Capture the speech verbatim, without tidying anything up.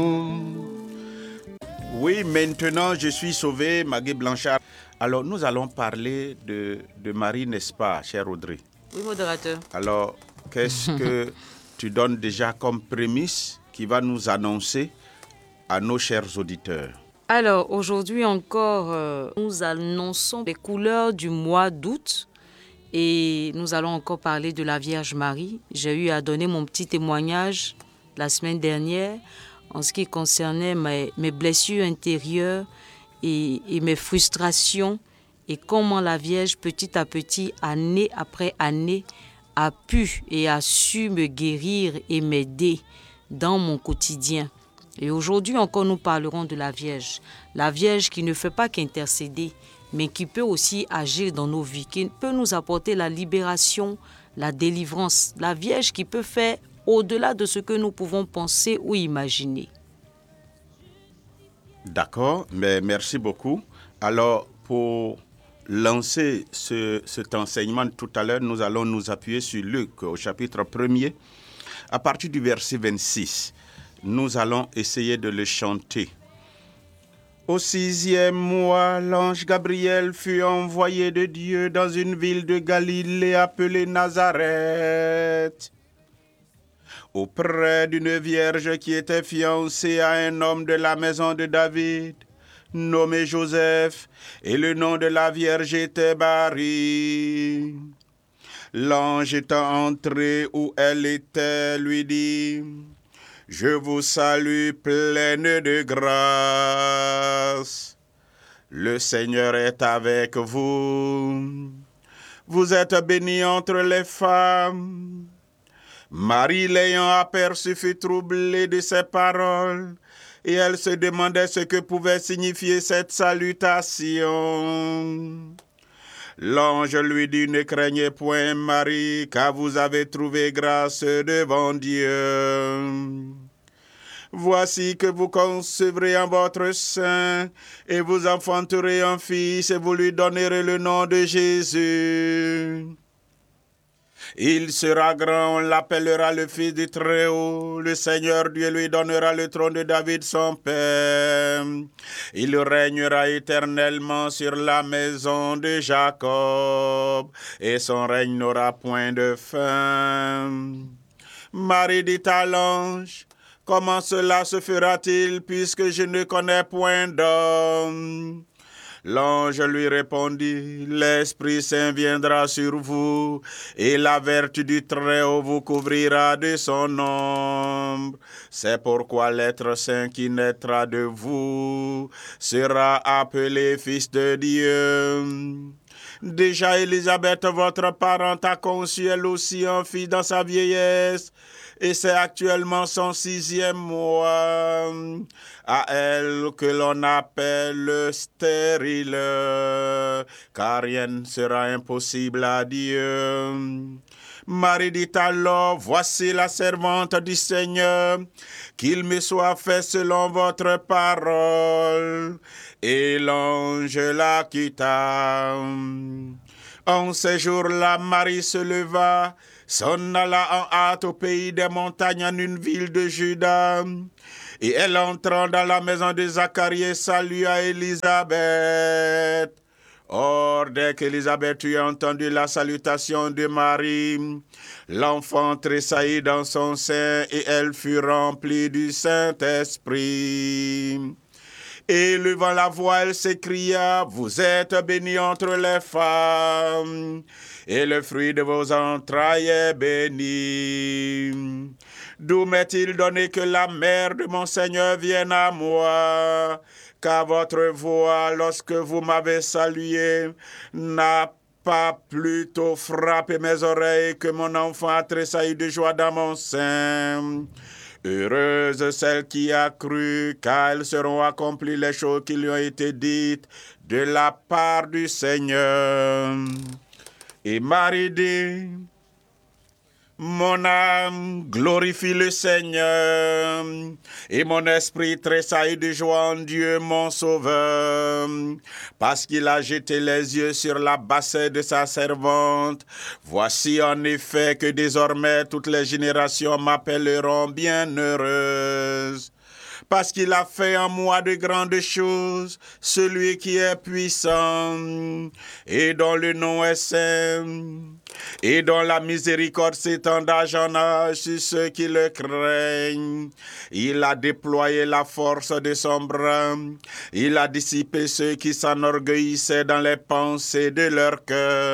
Oui, maintenant je suis sauvé, Magui Blanchard. Alors nous allons parler de, de Marie, n'est-ce pas, cher Audrey? Oui, modérateur. Alors, qu'est-ce que tu donnes déjà comme prémisse qui va nous annoncer à nos chers auditeurs? Alors, aujourd'hui encore, euh, nous annonçons les couleurs du mois d'août et nous allons encore parler de la Vierge Marie. J'ai eu à donner mon petit témoignage la semaine dernière en ce qui concernait mes, mes blessures intérieures et, et mes frustrations et comment la Vierge, petit à petit, année après année, a pu et a su me guérir et m'aider dans mon quotidien. Et aujourd'hui encore, nous parlerons de la Vierge. La Vierge qui ne fait pas qu'intercéder, mais qui peut aussi agir dans nos vies, qui peut nous apporter la libération, la délivrance. La Vierge qui peut faire au-delà de ce que nous pouvons penser ou imaginer. D'accord, mais merci beaucoup. Alors, pour lancer ce, cet enseignement tout à l'heure, nous allons nous appuyer sur Luc au chapitre premier, à partir du verset vingt-six. Nous allons essayer de le chanter. Au sixième mois, l'ange Gabriel fut envoyé de Dieu dans une ville de Galilée appelée Nazareth, auprès d'une vierge qui était fiancée à un homme de la maison de David, nommé Joseph, et le nom de la vierge était Marie. L'ange étant entré où elle était, lui dit: Je vous salue, pleine de grâce. Le Seigneur est avec vous. Vous êtes bénie entre les femmes. Marie, l'ayant aperçu, fut troublée de ces paroles, et elle se demandait ce que pouvait signifier cette salutation. L'ange lui dit: Ne craignez point, Marie, car vous avez trouvé grâce devant Dieu. Voici que vous concevrez en votre sein, et vous enfanterez un fils, et vous lui donnerez le nom de Jésus. Il sera grand, on l'appellera le Fils du Très-Haut. Le Seigneur Dieu lui donnera le trône de David son père. Il régnera éternellement sur la maison de Jacob, et son règne n'aura point de fin. Marie dit à l'ange: Comment cela se fera-t-il, puisque je ne connais point d'homme? L'ange lui répondit: L'Esprit Saint viendra sur vous, et la vertu du Très-Haut vous couvrira de son ombre. C'est pourquoi l'être saint qui naîtra de vous sera appelé Fils de Dieu. Déjà Élisabeth, votre parente, a conçu elle aussi un fils dans sa vieillesse, et c'est actuellement son sixième mois. À elle que l'on appelle stérile, car rien ne sera impossible à Dieu. Marie dit alors: Voici la servante du Seigneur, qu'il me soit fait selon votre parole. Et l'ange la quitta. En ces jours-là, Marie se leva, s'en alla en hâte au pays des montagnes, en une ville de Juda. Et elle entrant dans la maison de Zacharie, salua Élisabeth. Or, dès qu'Élisabeth eut entendu la salutation de Marie, l'enfant tressaillit dans son sein, et elle fut remplie du Saint-Esprit. Et levant la voix, elle s'écria: Vous êtes bénie entre les femmes, et le fruit de vos entrailles est béni. D'où m'est-il donné que la mère de mon Seigneur vienne à moi? Car votre voix, lorsque vous m'avez salué, n'a pas plutôt frappé mes oreilles que mon enfant a tressailli de joie dans mon sein. Heureuse celle qui a cru, car elles seront accomplies les choses qui lui ont été dites de la part du Seigneur. Et Marie dit: Mon âme glorifie le Seigneur, et mon esprit tressaille de joie en Dieu mon Sauveur, parce qu'il a jeté les yeux sur la bassesse de sa servante. Voici en effet que désormais toutes les générations m'appelleront bienheureuse, parce qu'il a fait en moi de grandes choses, celui qui est puissant, et dont le nom est saint, et dont la miséricorde s'étend d'âge en âge sur ceux qui le craignent. Il a déployé la force de son bras, il a dissipé ceux qui s'enorgueillissaient dans les pensées de leur cœur.